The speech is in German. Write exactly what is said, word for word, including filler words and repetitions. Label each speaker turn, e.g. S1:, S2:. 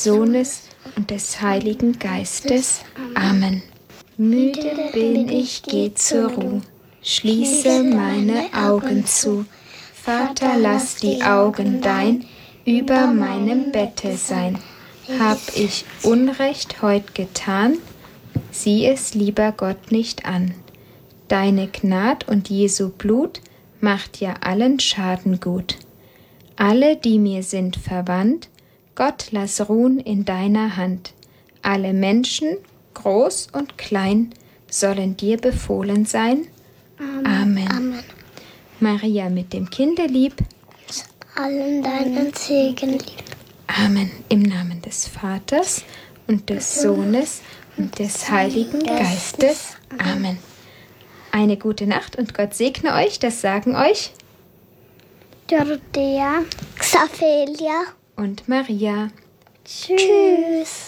S1: des Sohnes und des Heiligen Geistes. Amen. Müde bin ich, geh zur Ruh, schließe meine Augen zu. Vater, lass die Augen dein über meinem Bette sein. Hab ich Unrecht heut getan, sieh es lieber Gott nicht an. Deine Gnad und Jesu Blut macht ja allen Schaden gut. Alle, die mir sind verwandt, Gott lass ruhen in deiner Hand. Alle Menschen, groß und klein, sollen dir befohlen sein. Amen. Amen.
S2: Amen.
S1: Maria mit dem Kinderlieb,
S2: Allen deinen Segen lieb.
S1: Amen. Im Namen des Vaters und des Sohnes und des Heiligen Geistes. Amen. Eine gute Nacht und Gott segne euch, das sagen euch
S2: Dorothea, Xavelia
S1: und Maria.
S2: Tschüss.